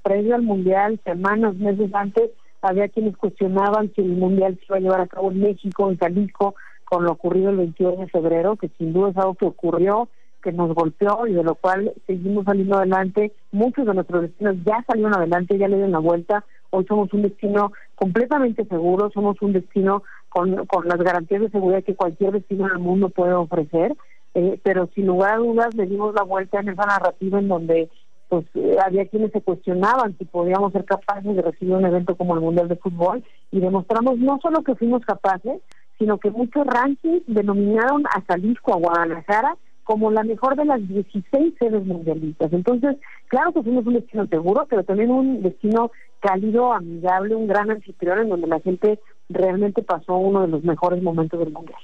previo al Mundial, semanas, meses antes, había quienes cuestionaban si el Mundial se iba a llevar a cabo en México, en Jalisco, con lo ocurrido el 22 de febrero, que sin duda es algo que ocurrió, que nos golpeó y de lo cual seguimos saliendo adelante. Muchos de nuestros destinos ya salieron adelante, ya le dieron la vuelta. Hoy somos un destino completamente seguro, somos un destino con las garantías de seguridad que cualquier destino del mundo puede ofrecer, pero sin lugar a dudas le dimos la vuelta en esa narrativa en donde había quienes se cuestionaban si podíamos ser capaces de recibir un evento como el Mundial de Fútbol, y demostramos no solo que fuimos capaces, sino que muchos rankings denominaron a Jalisco, a Guadalajara, como la mejor de las 16 sedes mundialistas. Entonces, claro que fuimos un destino seguro, pero también un destino cálido, amigable, un gran anfitrión en donde la gente realmente pasó uno de los mejores momentos del Mundial.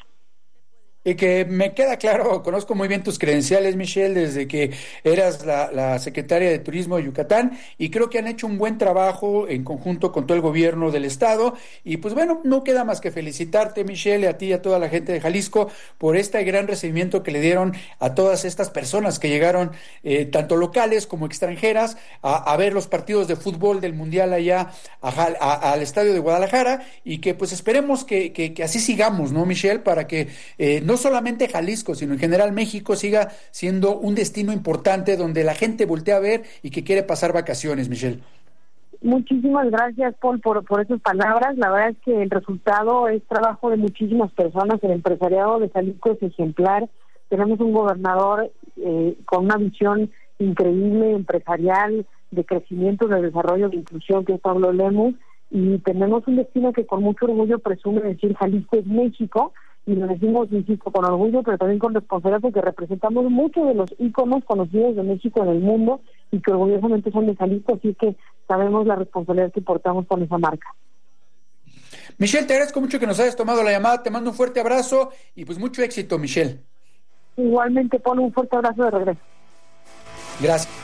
Y que me queda claro, conozco muy bien tus credenciales, Michelle, desde que eras la secretaria de Turismo de Yucatán, y creo que han hecho un buen trabajo en conjunto con todo el gobierno del estado, y pues bueno, no queda más que felicitarte, Michelle, a ti y a toda la gente de Jalisco por este gran recibimiento que le dieron a todas estas personas que llegaron, tanto locales como extranjeras, a ver los partidos de fútbol del Mundial allá al estadio de Guadalajara, y que pues esperemos que así sigamos, ¿no, Michelle? Para que no solamente Jalisco, sino en general México siga siendo un destino importante donde la gente voltea a ver y que quiere pasar vacaciones, Michelle. Muchísimas gracias, Paul, por esas palabras. La verdad es que el resultado es trabajo de muchísimas personas. El empresariado de Jalisco es ejemplar. Tenemos un gobernador con una visión increíble, empresarial, de crecimiento, de desarrollo, de inclusión, que es Pablo Lemus, y tenemos un destino que con mucho orgullo presume decir Jalisco es México, y lo decimos, insisto, con orgullo, pero también con responsabilidad, porque representamos muchos de los íconos conocidos de México en el mundo y que orgullosamente son de Jalisco, así que sabemos la responsabilidad que portamos con esa marca. Michelle, te agradezco mucho que nos hayas tomado la llamada, te mando un fuerte abrazo y pues mucho éxito, Michelle. Igualmente, Paul, un fuerte abrazo de regreso. Gracias.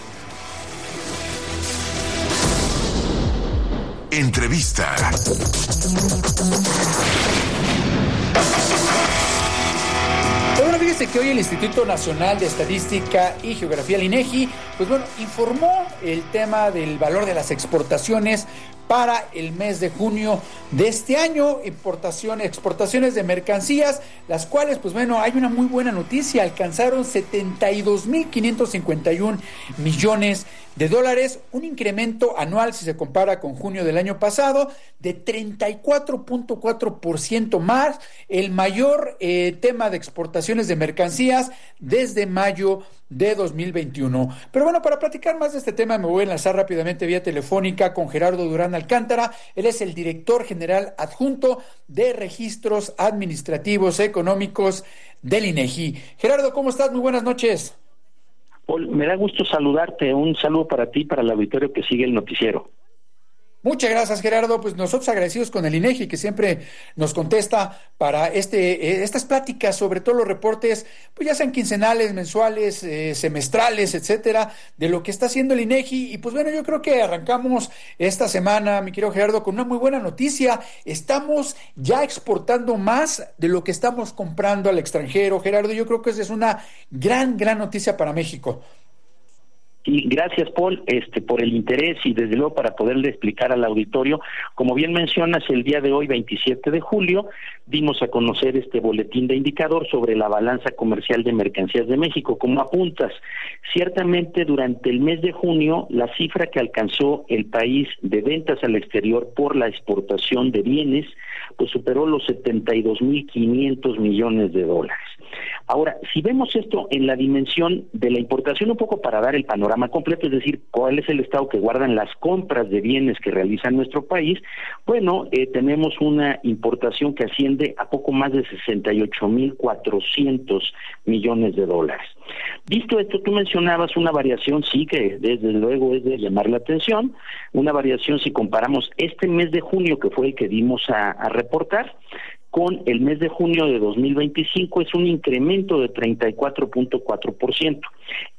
Entrevista. Bueno, fíjese que hoy el Instituto Nacional de Estadística y Geografía, el INEGI, pues bueno, informó el tema del valor de las exportaciones para el mes de junio de este año, exportaciones de mercancías, las cuales, pues bueno, hay una muy buena noticia, alcanzaron 72.551 millones de dólares, un incremento anual si se compara con junio del año pasado de 34.4% más, el mayor tema de exportaciones de mercancías desde mayo de 2021. Pero bueno, para platicar más de este tema me voy a enlazar rápidamente vía telefónica con Gerardo Durán Alcántara. Él es el director general adjunto de Registros Administrativos Económicos del INEGI. Gerardo, ¿cómo estás? Muy buenas noches. Paul, me da gusto saludarte. Un saludo para ti y para el auditorio que sigue el noticiero. Muchas gracias, Gerardo. Pues nosotros agradecidos con el INEGI, que siempre nos contesta para estas pláticas, sobre todo los reportes, pues ya sean quincenales, mensuales, semestrales, etcétera, de lo que está haciendo el INEGI. Y pues bueno, yo creo que arrancamos esta semana, mi querido Gerardo, con una muy buena noticia. Estamos ya exportando más de lo que estamos comprando al extranjero. Gerardo, yo creo que esa es una gran noticia para México. Y gracias, Paul, por el interés y desde luego para poderle explicar al auditorio. Como bien mencionas, el día de hoy, 27 de julio, dimos a conocer este boletín de indicador sobre la balanza comercial de mercancías de México. Como apuntas, ciertamente durante el mes de junio, la cifra que alcanzó el país de ventas al exterior por la exportación de bienes, pues superó los 72.500 millones de dólares. Ahora, si vemos esto en la dimensión de la importación, un poco para dar el panorama completo, es decir, cuál es el estado que guardan las compras de bienes que realiza nuestro país, bueno, tenemos una importación que asciende a poco más de 68.400 millones de dólares. Visto esto, tú mencionabas una variación, sí, que desde luego es de llamar la atención, una variación si comparamos este mes de junio, que fue el que dimos a reportar, con el mes de junio de 2025, es un incremento de 34.4%.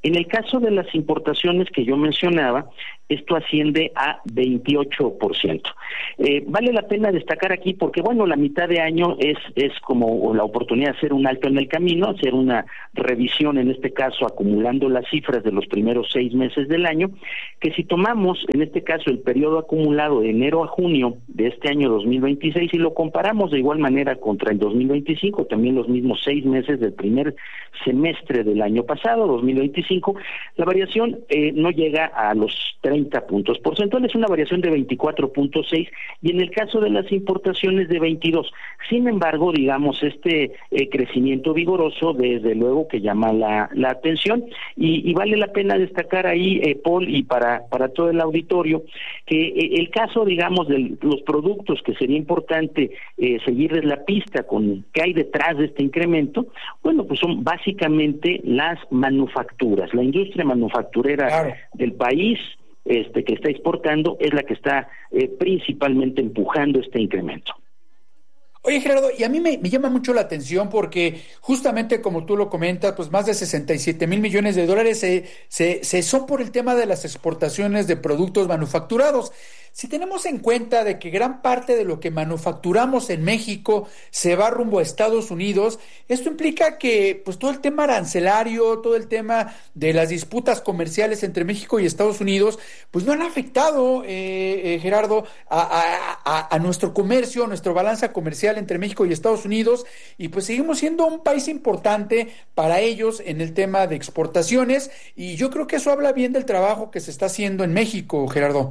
En el caso de las importaciones que yo mencionaba, esto asciende a 28%. Vale la pena destacar aquí porque, bueno, la mitad de año es como la oportunidad de hacer un alto en el camino, hacer una revisión, en este caso acumulando las cifras de los primeros 6 meses del año, que si tomamos, en este caso, el periodo acumulado de enero a junio de este año 2026 y lo comparamos de igual manera contra el 2025, también los mismos 6 meses del primer semestre del año pasado, 2025, la variación no llega a los 30 puntos porcentuales, es una variación de 24.6 y en el caso de las importaciones de 22. Sin embargo, digamos, este crecimiento vigoroso desde luego que llama la atención y vale la pena destacar ahí, Paul, y para todo el auditorio, que el caso, digamos, de los productos que sería importante seguirles la pista con qué hay detrás de este incremento, bueno, pues son básicamente las manufacturas, la industria manufacturera del país, que está exportando es la que está principalmente empujando este incremento. Oye, Gerardo, y a mí me llama mucho la atención porque justamente como tú lo comentas, pues más de 67,000 millones de dólares se son por el tema de las exportaciones de productos manufacturados. Si tenemos en cuenta de que gran parte de lo que manufacturamos en México se va rumbo a Estados Unidos, esto implica que pues todo el tema arancelario, todo el tema de las disputas comerciales entre México y Estados Unidos, pues no han afectado, Gerardo, a nuestro comercio, a nuestra balanza comercial entre México y Estados Unidos, y pues seguimos siendo un país importante para ellos en el tema de exportaciones, y yo creo que eso habla bien del trabajo que se está haciendo en México, Gerardo.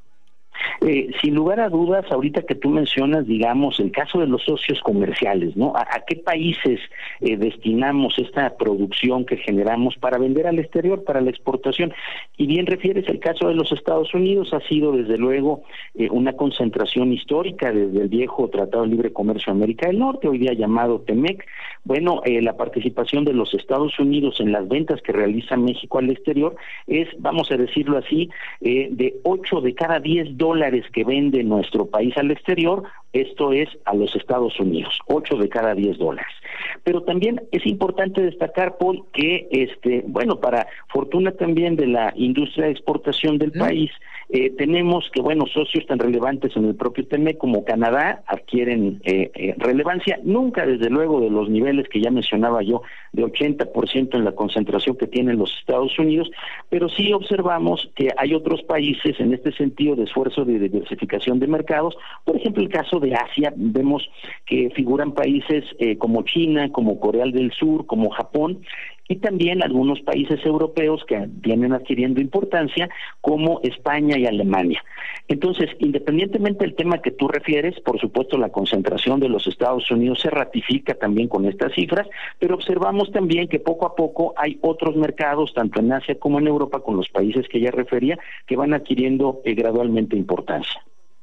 Sin lugar a dudas, ahorita que tú mencionas, digamos, el caso de los socios comerciales, ¿no? ¿A qué países destinamos esta producción que generamos para vender al exterior, para la exportación? Y bien refieres, el caso de los Estados Unidos ha sido, desde luego, una concentración histórica desde el viejo Tratado de Libre Comercio de América del Norte, hoy día llamado TEMEC. Bueno, la participación de los Estados Unidos en las ventas que realiza México al exterior es, vamos a decirlo así, de 8 de cada 10 dólares que vende nuestro país al exterior, esto es a los Estados Unidos, 8 de cada 10 dólares. Pero también es importante destacar, Paul, que bueno, para fortuna también de la industria de exportación del país, tenemos que, bueno, socios tan relevantes en el propio TEMEC como Canadá adquieren relevancia, nunca desde luego de los niveles que ya mencionaba yo, de 80% en la concentración que tienen los Estados Unidos, pero sí observamos que hay otros países en este sentido de esfuerzo de diversificación de mercados. Por ejemplo, el caso de Asia, vemos que figuran países como China, como Corea del Sur, como Japón, y también algunos países europeos que vienen adquiriendo importancia, como España y Alemania. Entonces, independientemente del tema que tú refieres, por supuesto la concentración de los Estados Unidos se ratifica también con estas cifras, pero observamos también que poco a poco hay otros mercados, tanto en Asia como en Europa, con los países que ya refería, que van adquiriendo gradualmente importancia.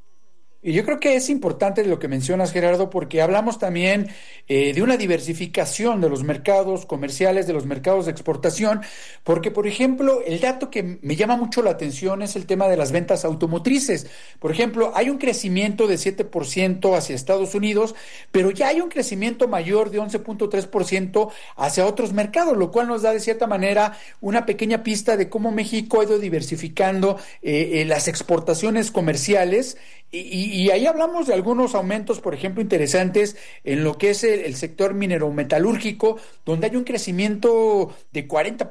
Y yo creo que es importante lo que mencionas, Gerardo, porque hablamos también de una diversificación de los mercados comerciales, de los mercados de exportación, porque, por ejemplo, el dato que me llama mucho la atención es el tema de las ventas automotrices. Por ejemplo, hay un crecimiento de 7% hacia Estados Unidos, pero ya hay un crecimiento mayor de 11.3% hacia otros mercados, lo cual nos da de cierta manera una pequeña pista de cómo México ha ido diversificando las exportaciones comerciales. Y ahí hablamos de algunos aumentos, por ejemplo, interesantes en lo que es el sector minero-metalúrgico, donde hay un crecimiento de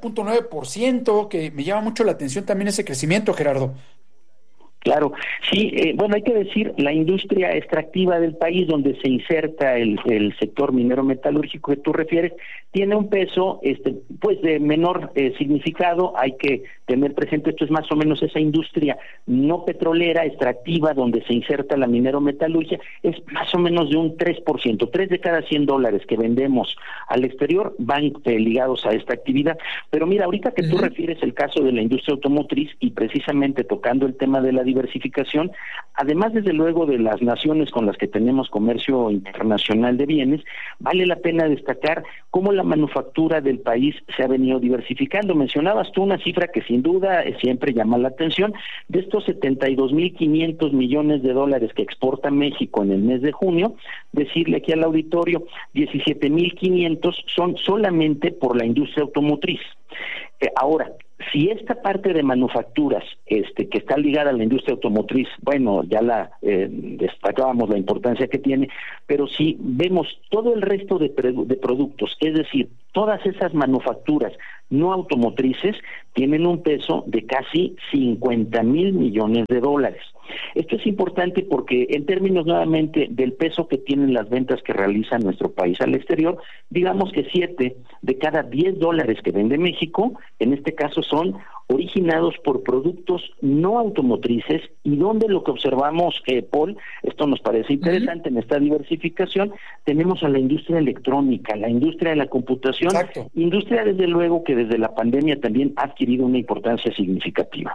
40.9%, que me llama mucho la atención también ese crecimiento, Gerardo. Claro, sí, bueno, hay que decir, la industria extractiva del país donde se inserta el sector minero metalúrgico que tú refieres, tiene un peso pues de menor significado. Hay que tener presente, esto es más o menos esa industria no petrolera, extractiva, donde se inserta la minero metalurgia, es más o menos de un 3%, 3 de cada 100 dólares que vendemos al exterior van ligados a esta actividad. Pero mira, ahorita que tú refieres el caso de la industria automotriz y precisamente tocando el tema de la diversificación, además desde luego de las naciones con las que tenemos comercio internacional de bienes, vale la pena destacar cómo la manufactura del país se ha venido diversificando. Mencionabas tú una cifra que sin duda siempre llama la atención, de estos 72,500 millones de dólares que exporta México en el mes de junio, decirle aquí al auditorio, 17,500 son solamente por la industria automotriz. Ahora, si esta parte de manufacturas que está ligada a la industria automotriz, bueno, ya la destacábamos la importancia que tiene, pero si vemos todo el resto de productos, es decir, todas esas manufacturas no automotrices tienen un peso de casi 50,000 millones de dólares. Esto es importante porque en términos nuevamente del peso que tienen las ventas que realiza nuestro país al exterior, digamos que 7 de cada 10 dólares que vende México, en este caso son originados por productos no automotrices, y donde lo que observamos, Paul, esto nos parece interesante en esta diversificación, tenemos a la industria electrónica, la industria de la computación, Exacto. Industria desde luego que desde la pandemia también ha adquirido una importancia significativa.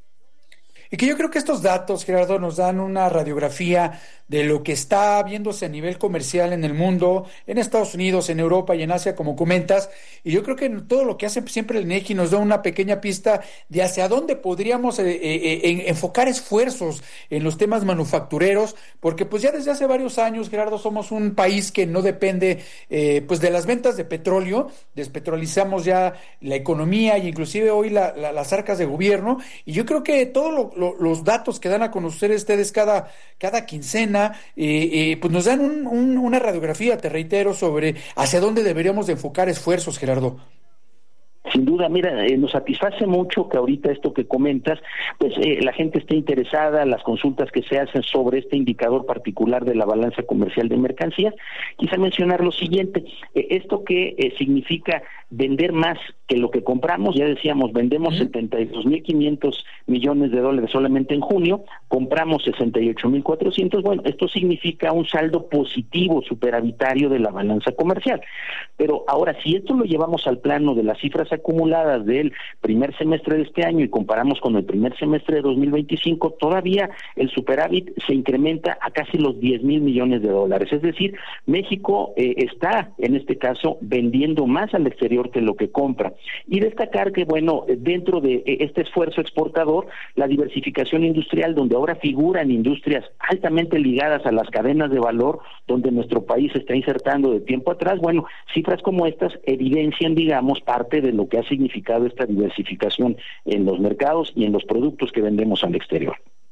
Y que yo creo que estos datos, Gerardo, nos dan una radiografía de lo que está viéndose a nivel comercial en el mundo, en Estados Unidos, en Europa y en Asia, como comentas. Y yo creo que todo lo que hace siempre el INEGI nos da una pequeña pista de hacia dónde podríamos enfocar esfuerzos en los temas manufactureros, porque pues ya desde hace varios años, Gerardo, somos un país que no depende pues de las ventas de petróleo, despetrolizamos ya la economía y inclusive hoy las arcas de gobierno, y yo creo que todos los datos que dan a conocer ustedes cada quincena, pues nos dan una radiografía, te reitero, sobre hacia dónde deberíamos de enfocar esfuerzos, Gerardo. Sin duda, mira, nos satisface mucho que ahorita esto que comentas, pues la gente esté interesada, las consultas que se hacen sobre este indicador particular de la balanza comercial de mercancías. Quise mencionar lo siguiente, esto que significa vender más que lo que compramos. Ya decíamos, vendemos 72,500 millones de dólares solamente en junio, compramos 68,400, bueno, esto significa un saldo positivo, superavitario de la balanza comercial. Pero ahora, si esto lo llevamos al plano de las cifras acumuladas del primer semestre de este año y comparamos con el primer semestre de 2025, todavía el superávit se incrementa a casi los 10,000 millones de dólares. Es decir, México está, en este caso, vendiendo más al exterior que lo que compra. Y destacar que, bueno, dentro de este esfuerzo exportador, la diversificación industrial, donde ahora figuran industrias altamente ligadas a las cadenas de valor, donde nuestro país se está insertando de tiempo atrás, bueno, cifras como estas evidencian, digamos, parte de lo que ha significado esta diversificación en los mercados y en los productos que vendemos al exterior.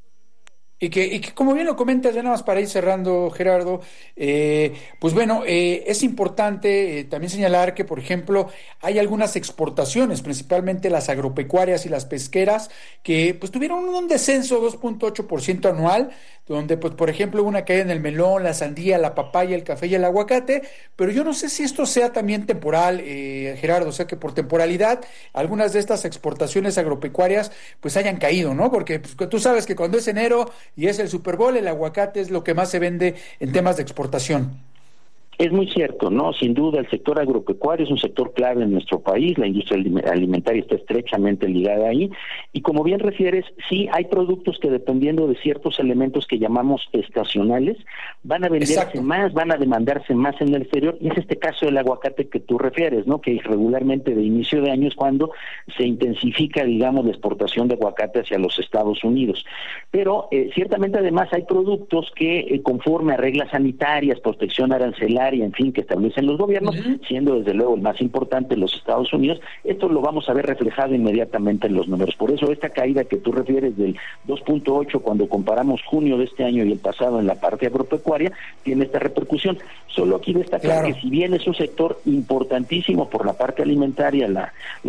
Y que como bien lo comentas, ya nada más para ir cerrando, Gerardo, pues bueno, es importante también señalar que, por ejemplo, hay algunas exportaciones, principalmente las agropecuarias y las pesqueras, que pues tuvieron un descenso 2.8% anual, donde pues por ejemplo hubo una caída en el melón, la sandía, la papaya, el café y el aguacate, pero yo no sé si esto sea también temporal, Gerardo, o sea que por temporalidad algunas de estas exportaciones agropecuarias pues hayan caído, ¿no? Porque pues, tú sabes que cuando es enero y es el Super Bowl, el aguacate es lo que más se vende en temas de exportación. Es muy cierto, ¿no? Sin duda, el sector agropecuario es un sector clave en nuestro país, la industria alimentaria está estrechamente ligada ahí, y como bien refieres, sí hay productos que dependiendo de ciertos elementos que llamamos estacionales, van a venderse más, van a demandarse más en el exterior, y es este caso del aguacate que tú refieres, ¿no? Que regularmente de inicio de año es cuando se intensifica, digamos, la exportación de aguacate hacia los Estados Unidos. Pero ciertamente además hay productos que conforme a reglas sanitarias, protección arancelaria, en fin, que establecen los gobiernos, siendo desde luego el más importante los Estados Unidos, esto lo vamos a ver reflejado inmediatamente en los números. Por eso esta caída que tú refieres del 2.8 cuando comparamos junio de este año y el pasado en la parte agropecuaria, tiene esta repercusión. Solo aquí destacar que si bien es un sector importantísimo por la parte alimentaria, la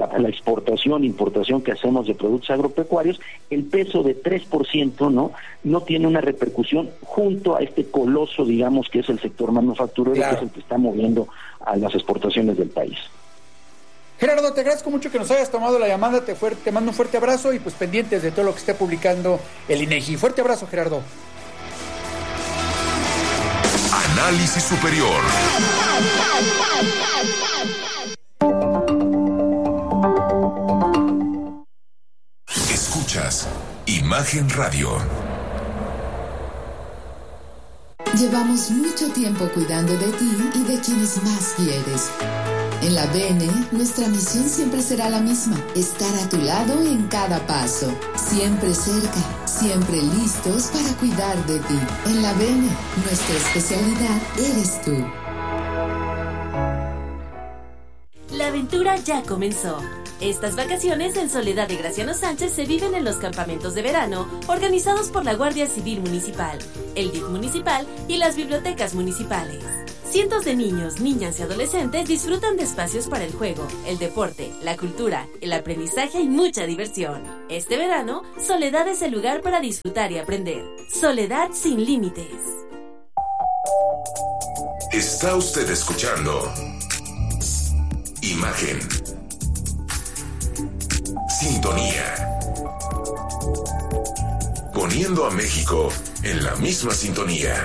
importación que hacemos de productos agropecuarios, el peso de 3%, no tiene una repercusión junto a este coloso, digamos, que es el sector manufacturero, que es el que está moviendo a las exportaciones del país. Gerardo, te agradezco mucho que nos hayas tomado la llamada, te mando un fuerte abrazo y pues pendientes de todo lo que esté publicando el INEGI. Fuerte abrazo, Gerardo. Análisis superior. Escuchas Imagen Radio. Llevamos mucho tiempo cuidando de ti y de quienes más quieres. En la BN, nuestra misión siempre será la misma: estar a tu lado en cada paso, siempre cerca, siempre listos para cuidar de ti. En la BN, nuestra especialidad eres tú. La aventura ya comenzó. Estas vacaciones en Soledad de Graciano Sánchez se viven en los campamentos de verano organizados por la Guardia Civil Municipal, el DIF municipal y las bibliotecas municipales. Cientos de niños, niñas y adolescentes disfrutan de espacios para el juego, el deporte, la cultura, el aprendizaje y mucha diversión. Este verano, Soledad es el lugar para disfrutar y aprender. Soledad sin límites. Está usted escuchando Imagen. Sintonía. Poniendo a México en la misma sintonía.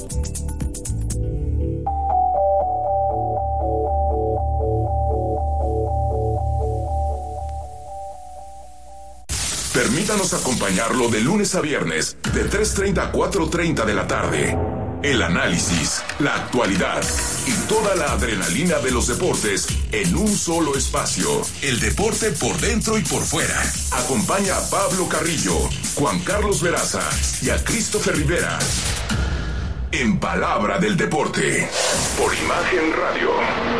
Permítanos acompañarlo de lunes a viernes, de 3:30 a 4:30 de la tarde. El análisis, la actualidad y toda la adrenalina de los deportes en un solo espacio. El deporte por dentro y por fuera. Acompaña a Pablo Carrillo, Juan Carlos Veraza y a Christopher Rivera. En Palabra del Deporte, por Imagen Radio.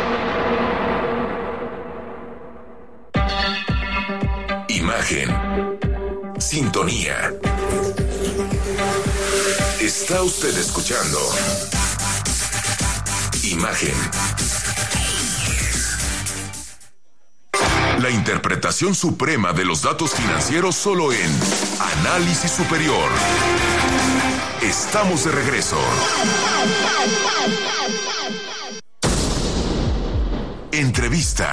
Imagen. Sintonía. Está usted escuchando Imagen. La interpretación suprema de los datos financieros solo en Análisis Superior. Estamos de regreso. Entrevista.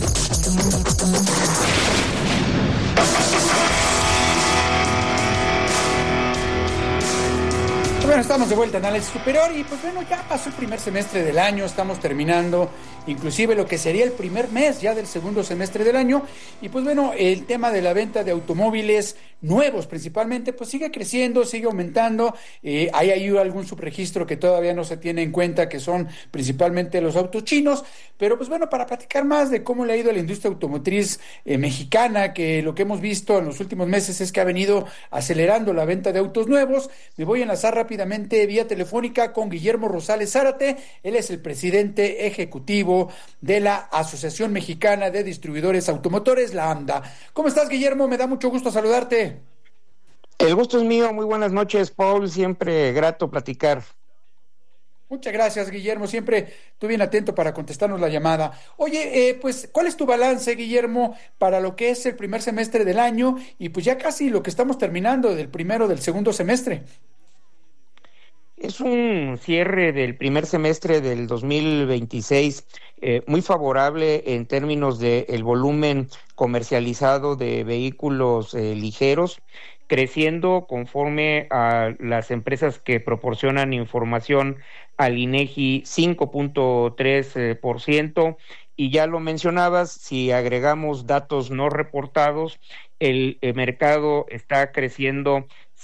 Bueno, estamos de vuelta en Análisis Superior y pues bueno, ya pasó el primer semestre del año, estamos terminando inclusive lo que sería el primer mes ya del segundo semestre del año y pues bueno, el tema de la venta de automóviles nuevos principalmente pues sigue creciendo, sigue aumentando, hay ahí algún subregistro que todavía no se tiene en cuenta que son principalmente los autos chinos, pero pues bueno, para platicar más de cómo le ha ido a la industria automotriz mexicana, que lo que hemos visto en los últimos meses es que ha venido acelerando la venta de autos nuevos, me voy a enlazar rápidamente vía telefónica con Guillermo Rosales Zárate. Él es el presidente ejecutivo de la Asociación Mexicana de Distribuidores Automotores, la AMDA. ¿Cómo estás, Guillermo? Me da mucho gusto saludarte. El gusto es mío. Muy buenas noches, Paul. Siempre grato platicar. Muchas gracias, Guillermo. Siempre tú bien atento para contestarnos la llamada. Oye, pues, ¿cuál es tu balance, Guillermo, para lo que es el primer semestre del año y pues ya casi lo que estamos terminando del primero del segundo semestre? Es un cierre del primer semestre del 2026 muy favorable en términos del volumen comercializado de vehículos ligeros, creciendo conforme a las empresas que proporcionan información al INEGI 5.3%, y ya lo mencionabas, si agregamos datos no reportados, el mercado está creciendo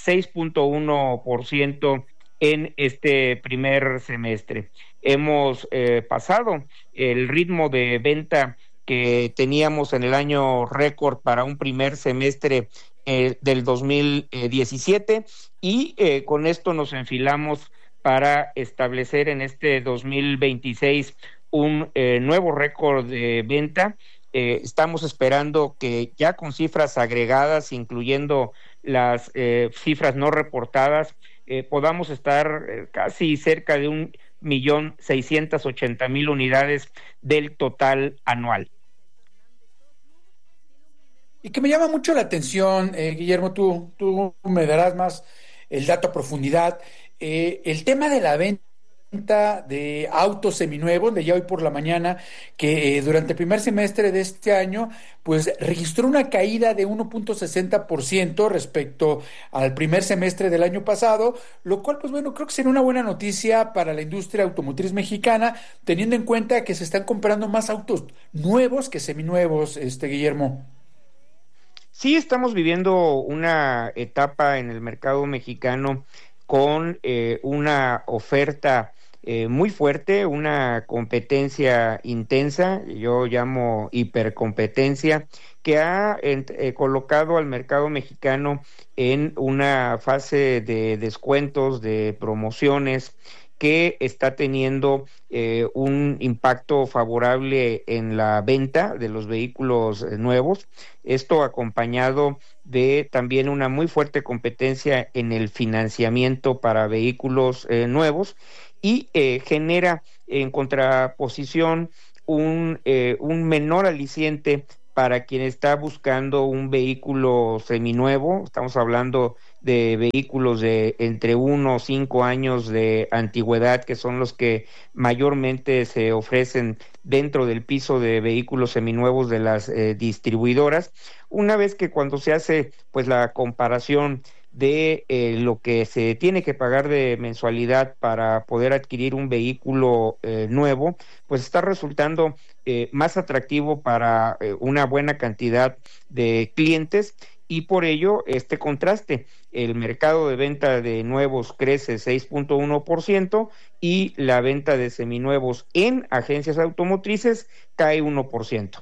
6.1% en este primer semestre. Hemos pasado el ritmo de venta que teníamos en el año récord para un primer semestre del 2017 y con esto nos enfilamos para establecer en este 2026 un nuevo récord de venta. Estamos esperando que ya con cifras agregadas, incluyendo las cifras no reportadas, podamos estar casi cerca de 1.680.000 unidades del total anual. Y que me llama mucho la atención, Guillermo, tú me darás más el dato a profundidad, el tema de la venta de autos seminuevos de ya hoy por la mañana, que durante el primer semestre de este año pues registró una caída de 1.60% respecto al primer semestre del año pasado, lo cual pues bueno, creo que será una buena noticia para la industria automotriz mexicana, teniendo en cuenta que se están comprando más autos nuevos que seminuevos, Guillermo. Sí, estamos viviendo una etapa en el mercado mexicano con una oferta muy fuerte, una competencia intensa, yo llamo hipercompetencia, que ha colocado al mercado mexicano en una fase de descuentos, de promociones, que está teniendo un impacto favorable en la venta de los vehículos nuevos. Esto acompañado de también una muy fuerte competencia en el financiamiento para vehículos nuevos y genera en contraposición un menor aliciente para quien está buscando un vehículo seminuevo. Estamos hablando de vehículos de entre 1 o 5 años de antigüedad, que son los que mayormente se ofrecen dentro del piso de vehículos seminuevos de las distribuidoras. Una vez que cuando se hace pues la comparación de lo que se tiene que pagar de mensualidad para poder adquirir un vehículo nuevo, pues está resultando más atractivo para una buena cantidad de clientes, y por ello este contraste. El mercado de venta de nuevos crece 6.1% y la venta de seminuevos en agencias automotrices cae 1%.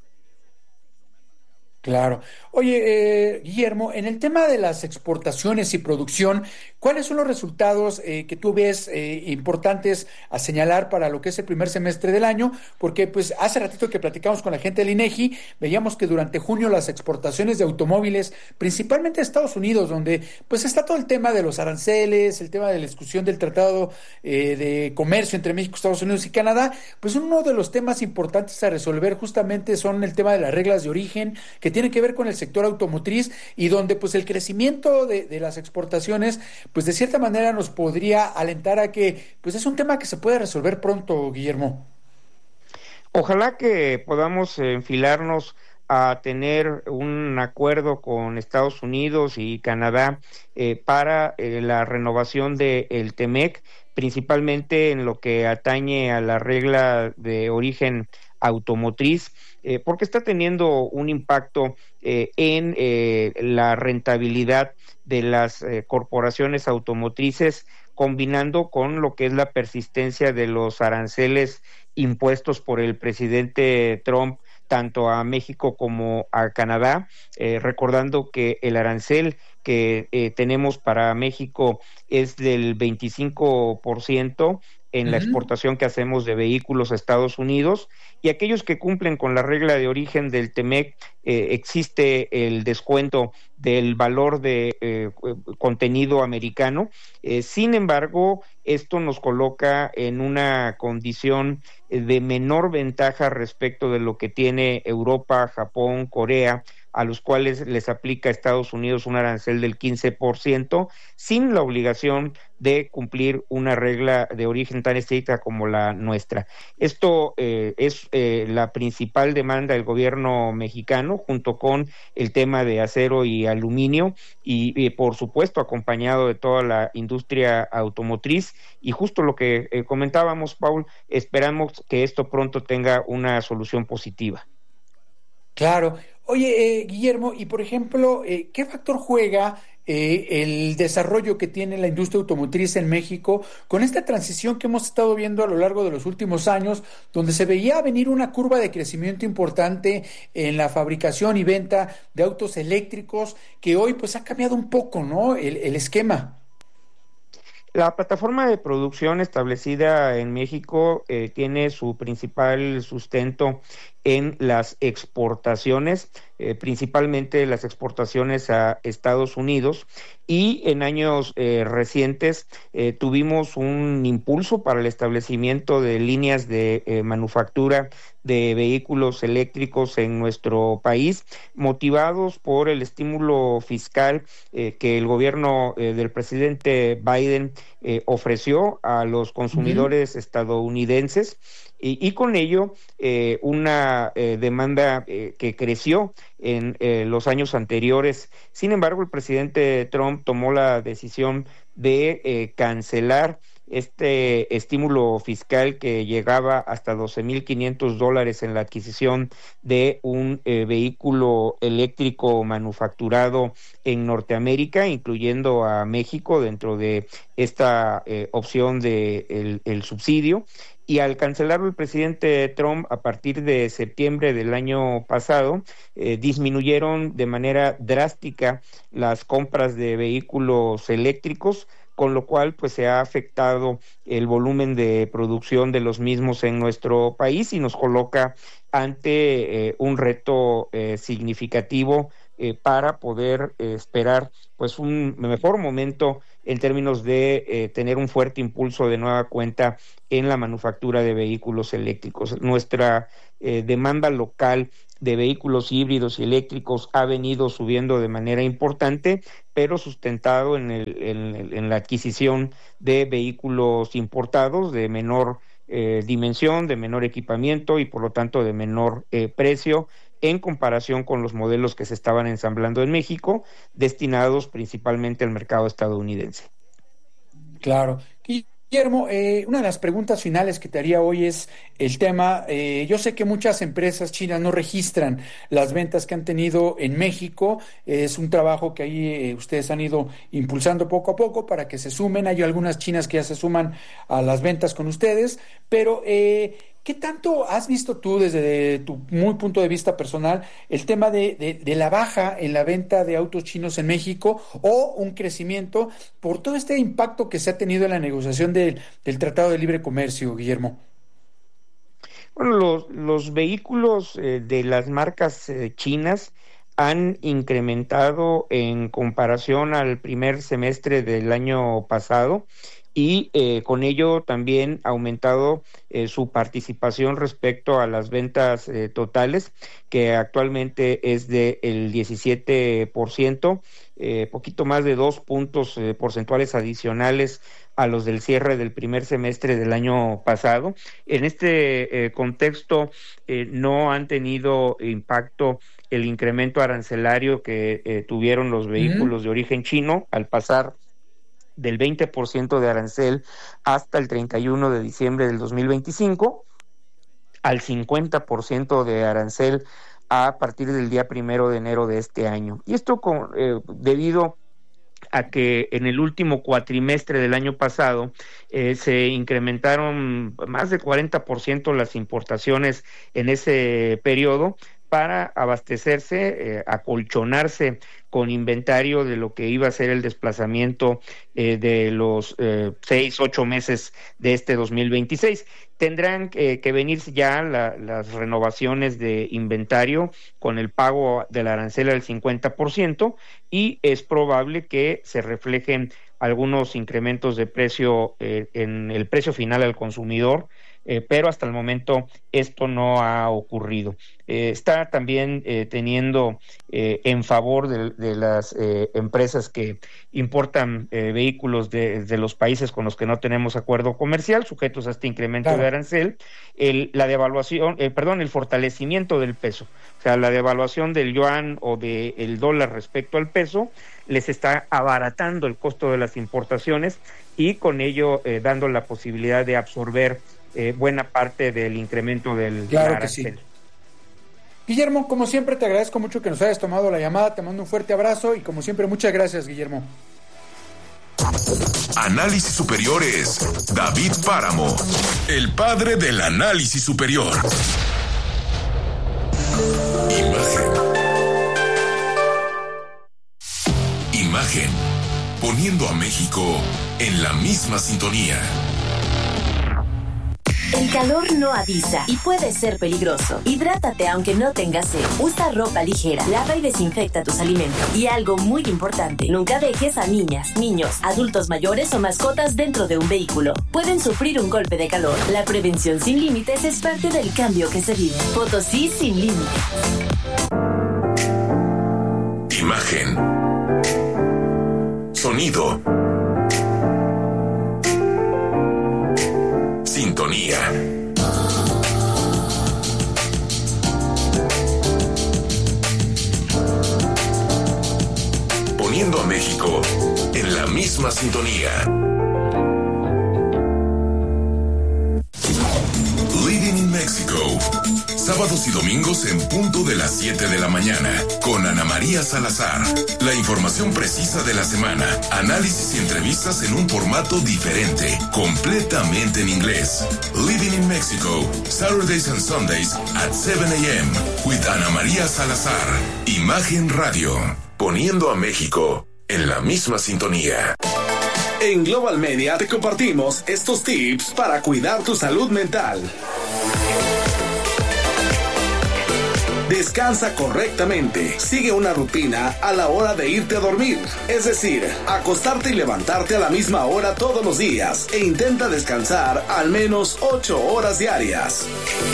Claro. Oye, Guillermo, en el tema de las exportaciones y producción, ¿cuáles son los resultados que tú ves importantes a señalar para lo que es el primer semestre del año? Porque pues hace ratito que platicamos con la gente del INEGI, veíamos que durante junio las exportaciones de automóviles, principalmente de Estados Unidos, donde pues está todo el tema de los aranceles, el tema de la discusión del Tratado de Comercio entre México, Estados Unidos y Canadá, pues uno de los temas importantes a resolver justamente son el tema de las reglas de origen, que tiene que ver con el sector automotriz, y donde pues el crecimiento de las exportaciones pues de cierta manera nos podría alentar a que pues es un tema que se puede resolver pronto, Guillermo. Ojalá que podamos enfilarnos a tener un acuerdo con Estados Unidos y Canadá para la renovación del TEMEC, principalmente en lo que atañe a la regla de origen automotriz, porque está teniendo un impacto en la rentabilidad de las corporaciones automotrices, combinando con lo que es la persistencia de los aranceles impuestos por el presidente Trump tanto a México como a Canadá, recordando que el arancel que tenemos para México es del 25% en la exportación que hacemos de vehículos a Estados Unidos, y aquellos que cumplen con la regla de origen del TEMEC, existe el descuento del valor de contenido americano. Sin embargo, esto nos coloca en una condición de menor ventaja respecto de lo que tiene Europa, Japón, Corea, a los cuales les aplica a Estados Unidos un arancel del 15%, sin la obligación de cumplir una regla de origen tan estricta como la nuestra. Esto es la principal demanda del gobierno mexicano, junto con el tema de acero y aluminio, y por supuesto acompañado de toda la industria automotriz, y justo lo que comentábamos, Paul, esperamos que esto pronto tenga una solución positiva. Claro. Oye, Guillermo, y por ejemplo, ¿qué factor juega el desarrollo que tiene la industria automotriz en México con esta transición que hemos estado viendo a lo largo de los últimos años, donde se veía venir una curva de crecimiento importante en la fabricación y venta de autos eléctricos, que hoy pues ha cambiado un poco, ¿no? El esquema. La plataforma de producción establecida en México tiene su principal sustento en las exportaciones, principalmente las exportaciones a Estados Unidos, y en años recientes tuvimos un impulso para el establecimiento de líneas de manufactura de vehículos eléctricos en nuestro país, motivados por el estímulo fiscal que el gobierno del presidente Biden ofreció a los consumidores estadounidenses, y con ello una demanda que creció en los años anteriores. Sin embargo, el presidente Trump tomó la decisión de cancelar este estímulo fiscal que llegaba hasta $12,500 en la adquisición de un vehículo eléctrico manufacturado en Norteamérica, incluyendo a México dentro de esta opción de el subsidio. Y al cancelarlo el presidente Trump a partir de septiembre del año pasado, disminuyeron de manera drástica las compras de vehículos eléctricos, con lo cual pues se ha afectado el volumen de producción de los mismos en nuestro país y nos coloca ante un reto significativo para poder esperar pues un mejor momento en términos de tener un fuerte impulso de nueva cuenta en la manufactura de vehículos eléctricos. Nuestra demanda local de vehículos híbridos y eléctricos ha venido subiendo de manera importante, pero sustentado en la adquisición de vehículos importados de menor dimensión, de menor equipamiento y por lo tanto de menor precio en comparación con los modelos que se estaban ensamblando en México, destinados principalmente al mercado estadounidense. Claro. Guillermo, una de las preguntas finales que te haría hoy es el tema, yo sé que muchas empresas chinas no registran las ventas que han tenido en México, es un trabajo que ahí ustedes han ido impulsando poco a poco para que se sumen, hay algunas chinas que ya se suman a las ventas con ustedes, pero ¿qué tanto has visto tú desde tu muy punto de vista personal el tema de la baja en la venta de autos chinos en México o un crecimiento por todo este impacto que se ha tenido en la negociación del Tratado de Libre Comercio, Guillermo? Bueno, los vehículos de las marcas chinas han incrementado en comparación al primer semestre del año pasado y con ello también ha aumentado su participación respecto a las ventas totales, que actualmente es del 17%, poquito más de 2 puntos porcentuales adicionales a los del cierre del primer semestre del año pasado. En este contexto no han tenido impacto el incremento arancelario que tuvieron los vehículos de origen chino al pasar del 20% de arancel hasta el 31 de diciembre del 2025 al 50% de arancel a partir del día 1 de enero de este año. Y esto debido a que en el último cuatrimestre del año pasado se incrementaron más de 40% las importaciones en ese periodo para abastecerse, acolchonarse con inventario de lo que iba a ser el desplazamiento de los 6-8 meses de este 2026. Tendrán que venirse ya las renovaciones de inventario con el pago del arancel al 50% y es probable que se reflejen algunos incrementos de precio en el precio final al consumidor, pero hasta el momento esto no ha ocurrido. Está también teniendo en favor de las empresas que importan vehículos de los países con los que no tenemos acuerdo comercial, sujetos a este incremento de arancel, el fortalecimiento del peso, o sea, la devaluación del yuan o del dólar respecto al peso, les está abaratando el costo de las importaciones y con ello dando la posibilidad de absorber buena parte del incremento del arancel. Que sí. Guillermo, como siempre te agradezco mucho que nos hayas tomado la llamada, te mando un fuerte abrazo y como siempre muchas gracias, Guillermo. Análisis Superiores, David Páramo, el padre del análisis superior. Imagen, poniendo a México en la misma sintonía. El calor no avisa y puede ser peligroso. Hidrátate aunque no tengas sed. Usa ropa ligera, lava y desinfecta tus alimentos. Y algo muy importante, nunca dejes a niñas, niños, adultos mayores o mascotas dentro de un vehículo. Pueden sufrir un golpe de calor. La prevención sin límites es parte del cambio que se vive. Potosí sin límites. Imagen. Sonido. Sintonía. Poniendo a México en la misma sintonía. Living in Mexico. Sábados y domingos en punto de las 7 de la mañana, con Ana María Salazar. La información precisa de la semana, análisis y entrevistas en un formato diferente, completamente en inglés. Living in Mexico, Saturdays and Sundays at 7 a.m. with Ana María Salazar. Imagen Radio, poniendo a México en la misma sintonía. En Global Media te compartimos estos tips para cuidar tu salud mental. Descansa correctamente. Sigue una rutina a la hora de irte a dormir. Es decir, acostarte y levantarte a la misma hora todos los días. E intenta descansar al menos 8 horas diarias.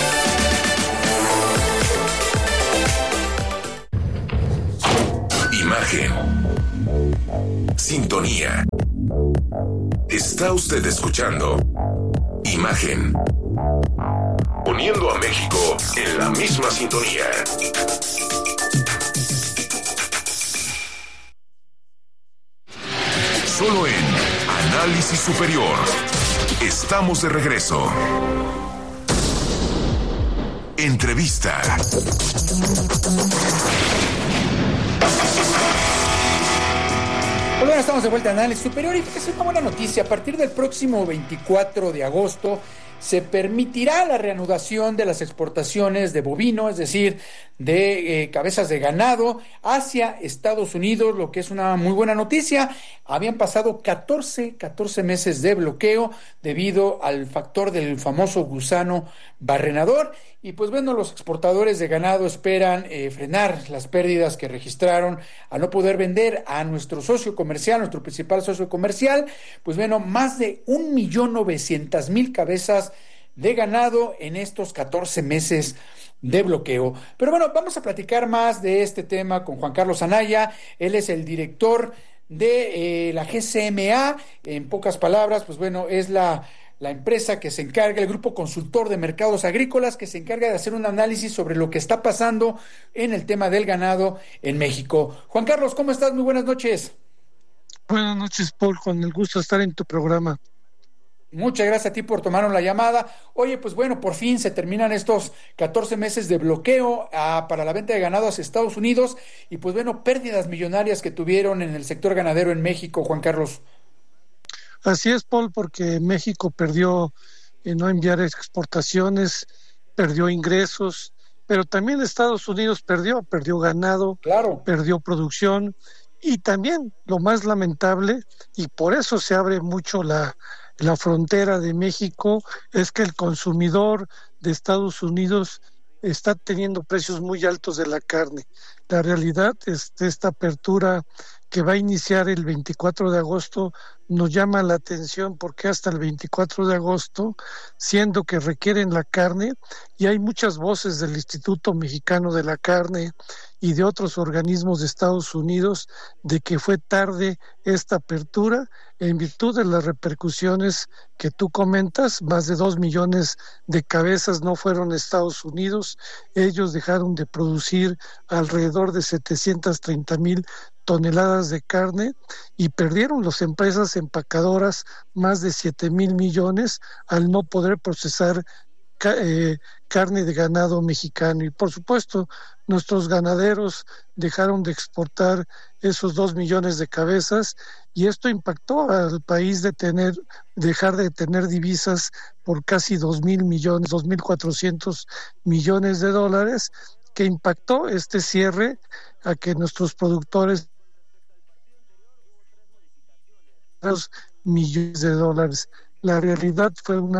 Imagen. Sintonía. Está usted escuchando Imagen. Poniendo a México en la misma sintonía. Solo en Análisis Superior. Estamos de regreso. Entrevista. Bueno, estamos de vuelta a Análisis Superior y es una buena noticia. A partir del próximo 24 de agosto se permitirá la reanudación de las exportaciones de bovino, es decir, de cabezas de ganado hacia Estados Unidos, lo que es una muy buena noticia. Habían pasado 14 meses de bloqueo debido al factor del famoso gusano barrenador. Y pues bueno, los exportadores de ganado esperan frenar las pérdidas que registraron al no poder vender a nuestro socio comercial, nuestro principal socio comercial, pues bueno, más de 1.900.000 cabezas de ganado en estos 14 meses de bloqueo. Pero bueno, vamos a platicar más de este tema con Juan Carlos Anaya. Él es el director de la GCMA. En pocas palabras, pues bueno, es la empresa que se encarga, el Grupo Consultor de Mercados Agrícolas, que se encarga de hacer un análisis sobre lo que está pasando en el tema del ganado en México. Juan Carlos, ¿cómo estás? Muy buenas noches. Buenas noches, Paul, con el gusto de estar en tu programa. Muchas gracias a ti por tomar la llamada. Oye, pues bueno, por fin se terminan estos 14 meses de bloqueo para la venta de ganado hacia Estados Unidos y pues bueno, pérdidas millonarias que tuvieron en el sector ganadero en México, Juan Carlos. Así es, Paul, porque México perdió no enviar exportaciones, perdió ingresos, pero también Estados Unidos perdió ganado, claro, perdió producción y también lo más lamentable, y por eso se abre mucho la frontera de México, es que el consumidor de Estados Unidos está teniendo precios muy altos de la carne. La realidad es que esta apertura que va a iniciar el 24 de agosto nos llama la atención porque hasta el 24 de agosto, siendo que requieren la carne, y hay muchas voces del Instituto Mexicano de la Carne y de otros organismos de Estados Unidos de que fue tarde esta apertura en virtud de las repercusiones que tú comentas. Más de 2 millones de cabezas no fueron a Estados Unidos, ellos dejaron de producir alrededor de 730,000 toneladas de carne y perdieron las empresas empacadoras más de 7,000 millones al no poder procesar carne de ganado mexicano. Y por supuesto, nuestros ganaderos dejaron de exportar esos 2 millones de cabezas y esto impactó al país dejar de tener divisas por casi 2,000 millones, 2,400 millones de dólares, que impactó este cierre a que nuestros productores millones de dólares. La realidad fue una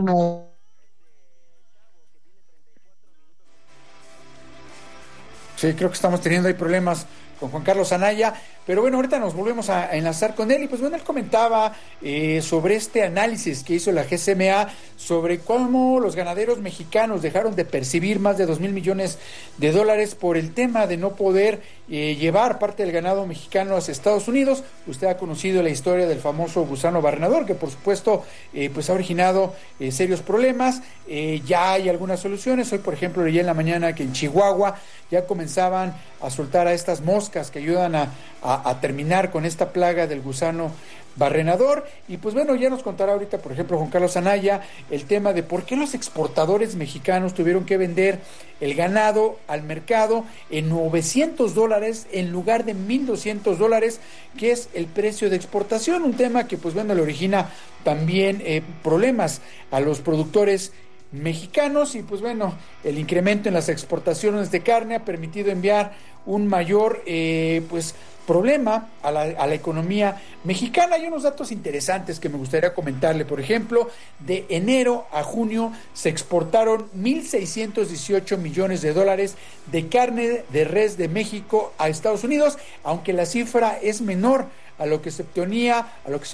Sí, creo que estamos teniendo ahí problemas con Juan Carlos Anaya, pero bueno, ahorita nos volvemos a enlazar con él y pues bueno, él comentaba sobre este análisis que hizo la GCMA sobre cómo los ganaderos mexicanos dejaron de percibir más de 2,000 millones de dólares por el tema de no poder llevar parte del ganado mexicano hacia Estados Unidos. Usted ha conocido la historia del famoso gusano barrenador, que por supuesto pues ha originado serios problemas. Ya hay algunas soluciones. Hoy, por ejemplo, leí en la mañana que en Chihuahua ya comenzaban a soltar a estas moscas que ayudan a terminar con esta plaga del gusano Barrenador. Y pues bueno, ya nos contará ahorita, por ejemplo, Juan Carlos Anaya, el tema de por qué los exportadores mexicanos tuvieron que vender el ganado al mercado en $900 en lugar de $1,200, que es el precio de exportación, un tema que pues bueno le origina también problemas a los productores mexicanos. Y pues bueno, el incremento en las exportaciones de carne ha permitido enviar un mayor problema a la economía mexicana. Hay unos datos interesantes que me gustaría comentarle. Por ejemplo, de enero a junio se exportaron $1,618 millones de carne de res de México a Estados Unidos, aunque la cifra es menor a lo que se obtenía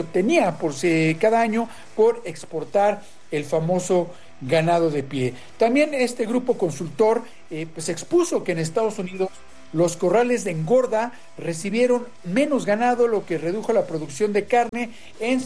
cada año por exportar el famoso ganado de pie. También este grupo consultor expuso que en Estados Unidos los corrales de engorda recibieron menos ganado, lo que redujo la producción de carne en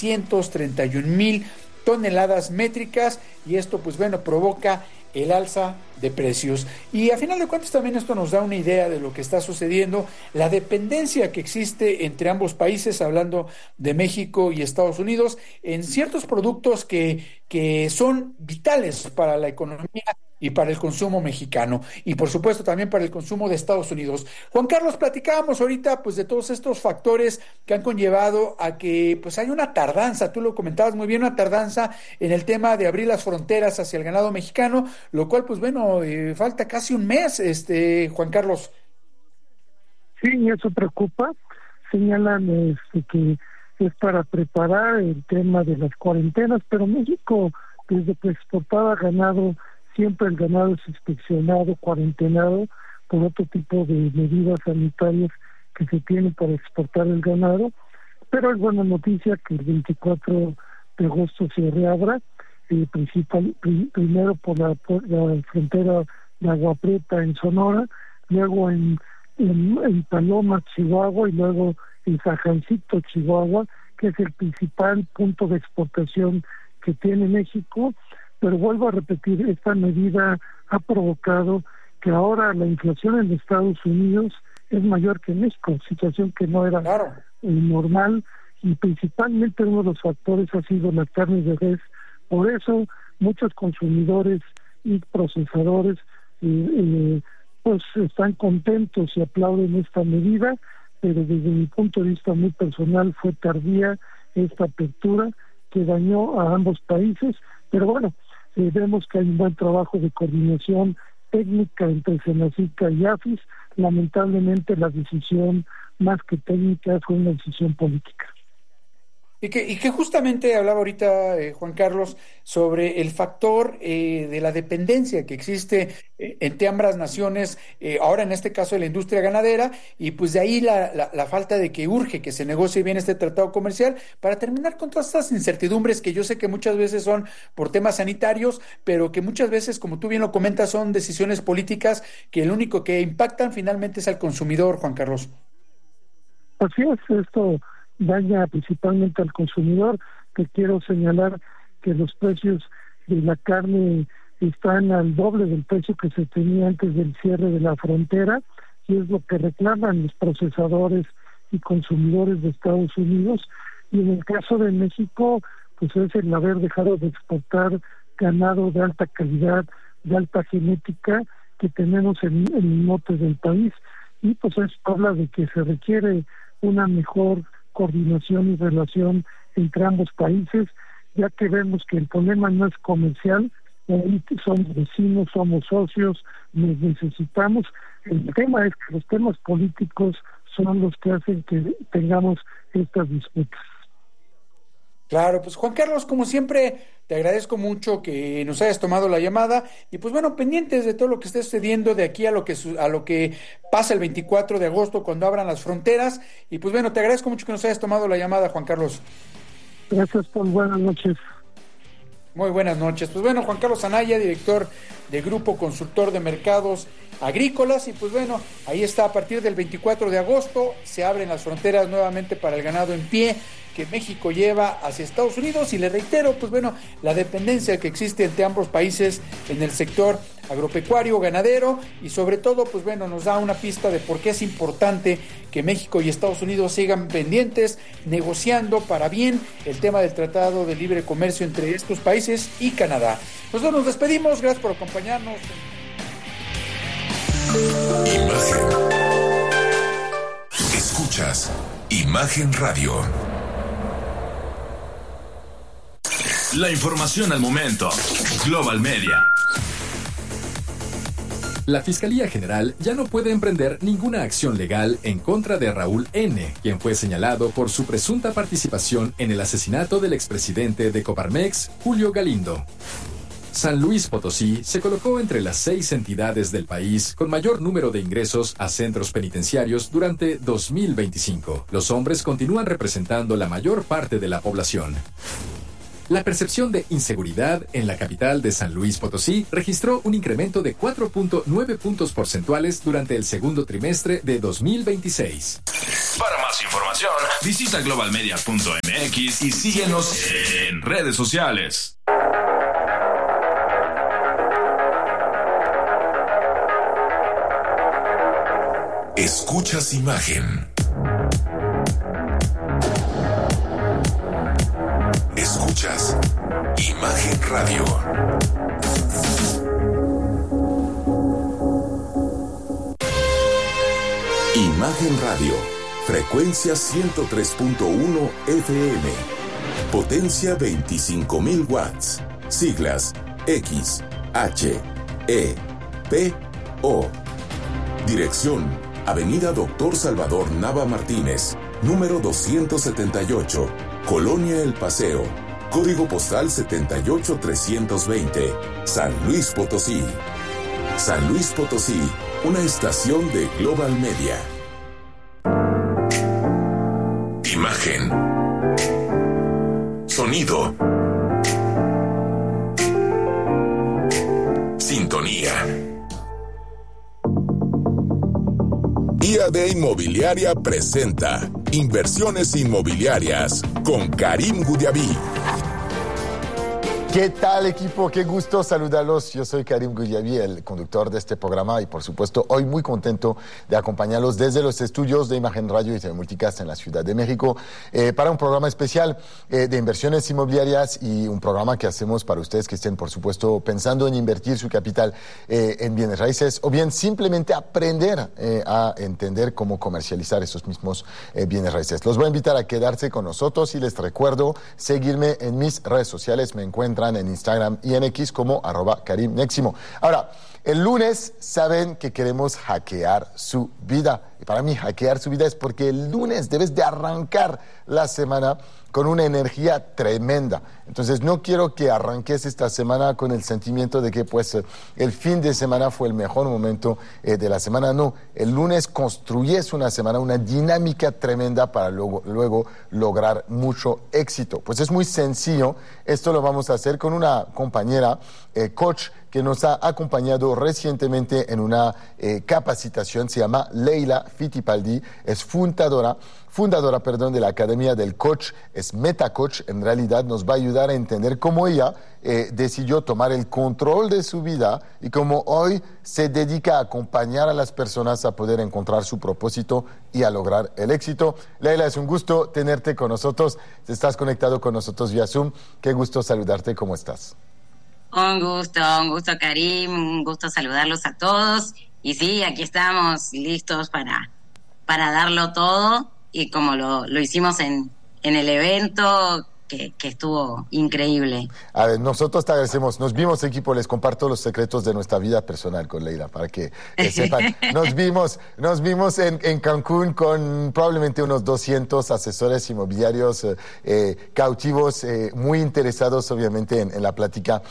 731,000 toneladas métricas, y esto pues bueno provoca el alza de precios. Y a final de cuentas también esto nos da una idea de lo que está sucediendo, la dependencia que existe entre ambos países, hablando de México y Estados Unidos, en ciertos productos que son vitales para la economía y para el consumo mexicano, y por supuesto también para el consumo de Estados Unidos. Juan Carlos, platicábamos ahorita pues de todos estos factores que han conllevado a que pues hay una tardanza, tú lo comentabas muy bien, una tardanza en el tema de abrir las fronteras hacia el ganado mexicano, lo cual pues bueno, falta casi un mes, Juan Carlos. Sí, eso preocupa. Señalan que es para preparar el tema de las cuarentenas, pero México, desde que exportaba ganado, siempre el ganado es inspeccionado, cuarentenado por otro tipo de medidas sanitarias que se tienen para exportar el ganado, pero es buena noticia que el 24 de agosto se reabra, primero por la frontera de Agua Prieta en Sonora, luego en Paloma, Chihuahua, y luego en Sajancito, Chihuahua, que es el principal punto de exportación que tiene México. Pero vuelvo a repetir, esta medida ha provocado que ahora la inflación en Estados Unidos es mayor que en México, situación que no era normal, y principalmente uno de los factores ha sido la carne de res. Por eso muchos consumidores y procesadores pues están contentos y aplauden esta medida, pero desde mi punto de vista muy personal fue tardía esta apertura que dañó a ambos países, pero bueno, vemos que hay un buen trabajo de coordinación técnica entre Senacica y AFIS. Lamentablemente la decisión más que técnica fue una decisión política. Y que justamente hablaba ahorita Juan Carlos sobre el factor de la dependencia que existe entre ambas naciones, ahora en este caso de la industria ganadera, y pues de ahí la falta de que urge que se negocie bien este tratado comercial para terminar con todas estas incertidumbres que yo sé que muchas veces son por temas sanitarios, pero que muchas veces, como tú bien lo comentas, son decisiones políticas que el único que impactan finalmente es al consumidor, Juan Carlos. Así es, esto daña principalmente al consumidor, que quiero señalar que los precios de la carne están al doble del precio que se tenía antes del cierre de la frontera, y es lo que reclaman los procesadores y consumidores de Estados Unidos. Y en el caso de México, pues es el haber dejado de exportar ganado de alta calidad, de alta genética que tenemos en el norte del país, y pues eso habla de que se requiere una mejor coordinación y relación entre ambos países, ya que vemos que el problema no es comercial, somos vecinos, somos socios, nos necesitamos. El tema es que los temas políticos son los que hacen que tengamos estas disputas. Claro, pues Juan Carlos, como siempre, te agradezco mucho que nos hayas tomado la llamada, y pues bueno, pendientes de todo lo que esté sucediendo de aquí a lo que pasa el 24 de agosto cuando abran las fronteras. Y pues bueno, te agradezco mucho que nos hayas tomado la llamada, Juan Carlos. Gracias, Paul. Buenas noches. Muy buenas noches. Pues bueno, Juan Carlos Anaya, director de Grupo Consultor de Mercados Agrícolas, y pues bueno, ahí está, a partir del 24 de agosto se abren las fronteras nuevamente para el ganado en pie que México lleva hacia Estados Unidos, y le reitero, pues bueno, la dependencia que existe entre ambos países en el sector agropecuario, ganadero, y sobre todo, pues bueno, nos da una pista de por qué es importante que México y Estados Unidos sigan pendientes, negociando para bien el tema del Tratado de Libre Comercio entre estos países y Canadá. Nosotros nos despedimos, gracias por acompañarnos. Imagen. Escuchas Imagen Radio. La información al momento. Global Media. La Fiscalía General ya no puede emprender ninguna acción legal en contra de Raúl N., quien fue señalado por su presunta participación en el asesinato del expresidente de Coparmex, Julio Galindo. San Luis Potosí se colocó entre las 6 entidades del país con mayor número de ingresos a centros penitenciarios durante 2025. Los hombres continúan representando la mayor parte de la población. La percepción de inseguridad en la capital de San Luis Potosí registró un incremento de 4.9 puntos porcentuales durante el segundo trimestre de 2026. Para más información, visita globalmedia.mx y síguenos en redes sociales. Escuchas Imagen. Escuchas Imagen Radio. Imagen Radio. Frecuencia 103.1 FM. Potencia 25.000 watts. Siglas X, H, E, P, O. Dirección Avenida Dr. Salvador Nava Martínez, número 278, Colonia El Paseo, código postal 78320, San Luis Potosí. San Luis Potosí, una estación de Global Media. Imagen. Sonido. Sintonía. IAD Inmobiliaria presenta Inversiones Inmobiliarias con Karim Gudiaví. ¿Qué tal, equipo? Qué gusto saludarlos. Yo soy Karim Gudiaví, el conductor de este programa, y por supuesto hoy muy contento de acompañarlos desde los estudios de Imagen Radio y de Multicast en la Ciudad de México para un programa especial de inversiones inmobiliarias, y un programa que hacemos para ustedes que estén, por supuesto, pensando en invertir su capital en bienes raíces, o bien simplemente aprender a entender cómo comercializar esos mismos bienes raíces. Los voy a invitar a quedarse con nosotros y les recuerdo seguirme en mis redes sociales. Me encuentran en Instagram y en X como @KarimNeximo. Ahora, el lunes saben que queremos hackear su vida. Y para mí hackear su vida es porque el lunes debes de arrancar la semana con una energía tremenda. Entonces no quiero que arranques esta semana con el sentimiento de que pues el fin de semana fue el mejor momento de la semana. No, el lunes construyes una semana, una dinámica tremenda para luego lograr mucho éxito. Pues es muy sencillo. Esto lo vamos a hacer con una compañera coach que nos ha acompañado recientemente en una capacitación. Se llama Leila Fittipaldi, es fundadora de la Academia del Coach, es MetaCoach. En realidad nos va a ayudar a entender cómo ella decidió tomar el control de su vida y cómo hoy se dedica a acompañar a las personas a poder encontrar su propósito y a lograr el éxito. Leila, es un gusto tenerte con nosotros. Estás conectado con nosotros vía Zoom. Qué gusto saludarte. ¿Cómo estás? Un gusto, Karim, un gusto saludarlos a todos. Y sí, aquí estamos listos para darlo todo, y como lo hicimos en el evento, que estuvo increíble. A ver, nosotros te agradecemos. Nos vimos, equipo, les comparto los secretos de nuestra vida personal con Leila, para que sepan. Nos vimos en Cancún con probablemente unos 200 asesores inmobiliarios cautivos, muy interesados obviamente en la plática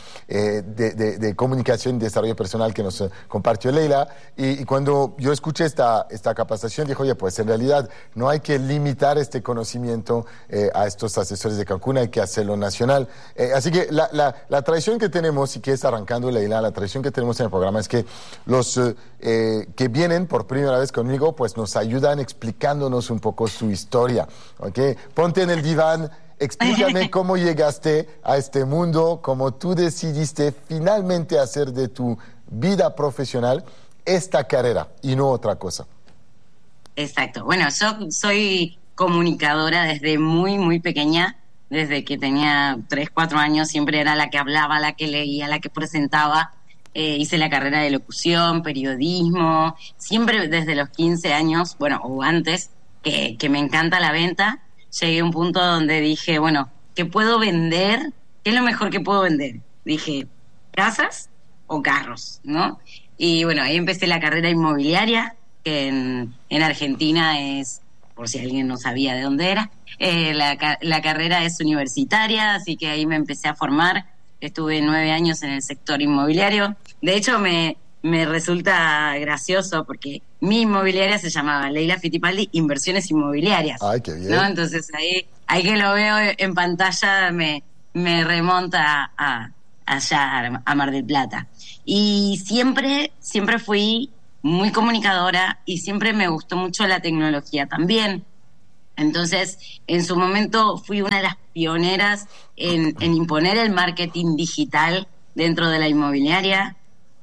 de comunicación y desarrollo personal que nos compartió Leila. Y cuando yo escuché esta capacitación, dije, oye, pues en realidad no hay que limitar este conocimiento a estos asesores de Cancún, hay que hacerlo nacional. Así que la tradición que tenemos, y que es arrancando, Leila, la tradición que tenemos en el programa es que los que vienen por primera vez conmigo, pues nos ayudan explicándonos un poco su historia. ¿Okay? Ponte en el diván, explícame cómo llegaste a este mundo, cómo tú decidiste finalmente hacer de tu vida profesional esta carrera y no otra cosa? Exacto. Bueno, yo soy comunicadora desde muy, muy pequeña. Desde que tenía 3, 4 años siempre era la que hablaba, la que leía, la que presentaba. Hice la carrera de locución, periodismo. Siempre desde los 15 años, bueno, o antes, que me encanta la venta. Llegué a un punto donde dije, bueno, ¿qué puedo vender? ¿Qué es lo mejor que puedo vender? Dije, ¿casas o carros? ¿No? Y bueno, ahí empecé la carrera inmobiliaria, que en Argentina es, por si alguien no sabía de dónde era, la carrera es universitaria, así que ahí me empecé a formar. Estuve 9 años en el sector inmobiliario. De hecho, me resulta gracioso porque mi inmobiliaria se llamaba Leila Fittipaldi Inversiones Inmobiliarias. ¡Ay, qué bien! ¿No? Entonces ahí que lo veo en pantalla me remonta allá a Mar del Plata. Y siempre fui muy comunicadora y siempre me gustó mucho la tecnología también. Entonces, en su momento fui una de las pioneras en imponer el marketing digital dentro de la inmobiliaria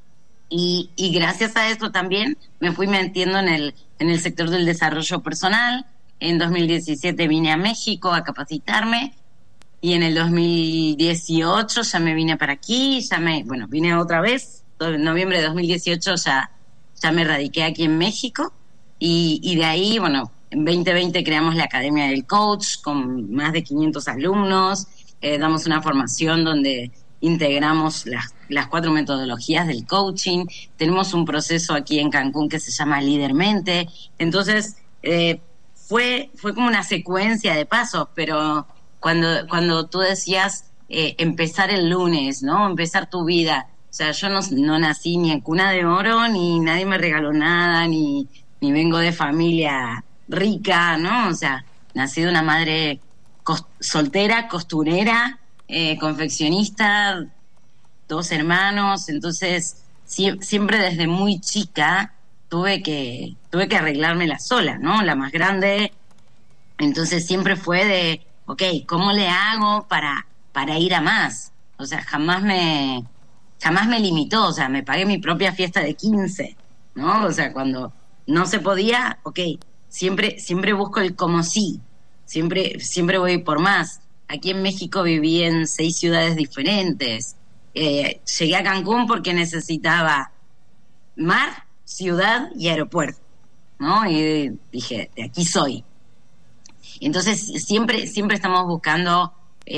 y gracias a esto también me fui metiendo en el sector del desarrollo personal. En 2017 vine a México a capacitarme y en el 2018 ya me vine para aquí, vine otra vez. En noviembre de 2018 ya me radiqué aquí en México y de ahí, bueno, en 2020 creamos la Academia del Coach con más de 500 alumnos. Damos una formación donde integramos las 4 metodologías del coaching. Tenemos un proceso aquí en Cancún que se llama Lídermente. Entonces, fue como una secuencia de pasos, pero cuando tú decías empezar el lunes, ¿no? Empezar tu vida. O sea, yo no nací ni en cuna de oro, ni nadie me regaló nada, ni vengo de familia rica, ¿no? O sea, nací de una madre soltera, costurera, confeccionista, 2 hermanos. Entonces siempre desde muy chica tuve que arreglármela sola, ¿no? La más grande. Entonces siempre fue de, ok, ¿cómo le hago para ir a más? O sea, jamás me limitó. O sea, me pagué mi propia fiesta de 15, ¿no? O sea, cuando no se podía, ok, siempre busco el como sí, siempre voy por más. Aquí en México viví en 6 ciudades diferentes. Llegué a Cancún porque necesitaba mar, ciudad y aeropuerto, ¿no? Y dije, de aquí soy. Entonces siempre estamos buscando,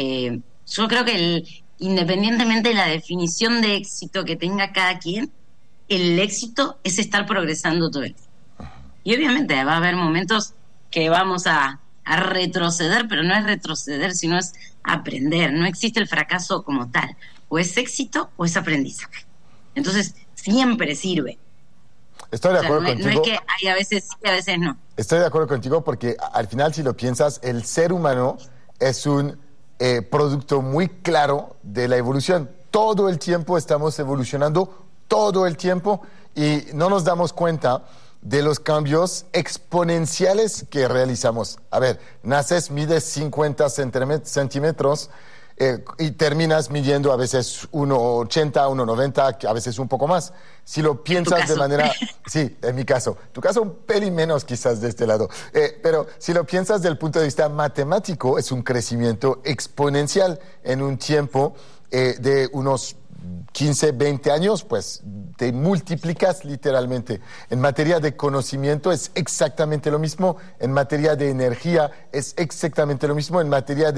yo creo que independientemente de la definición de éxito que tenga cada quien, el éxito es estar progresando todo el tiempo. Y obviamente va a haber momentos que vamos a retroceder, pero no es retroceder, sino es aprender. No existe el fracaso como tal. O es éxito o es aprendizaje. Entonces, siempre sirve. Estoy de acuerdo contigo. No es que hay a veces sí, a veces no. Estoy de acuerdo contigo porque al final, si lo piensas, el ser humano es un producto muy claro de la evolución. Todo el tiempo estamos evolucionando, todo el tiempo, y no nos damos cuenta de los cambios exponenciales que realizamos. A ver, naces, mides 50 centímetros y terminas midiendo a veces 1,80, 1,90, a veces un poco más. Si lo piensas de manera... Sí, en mi caso. Tu caso un pelín menos quizás de este lado. Pero si lo piensas desde el punto de vista matemático, es un crecimiento exponencial en un tiempo de unos 15, 20 años, pues te multiplicas literalmente. En materia de conocimiento es exactamente lo mismo, en materia de energía es exactamente lo mismo, en materia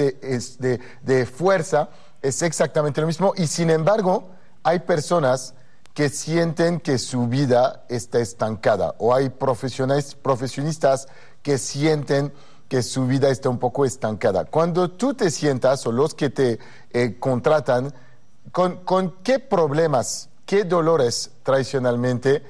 de fuerza es exactamente lo mismo, y sin embargo hay personas que sienten que su vida está estancada, o hay profesionistas que sienten que su vida está un poco estancada. Cuando tú te sientas, o los que te contratan, ¿con qué problemas, qué dolores tradicionalmente,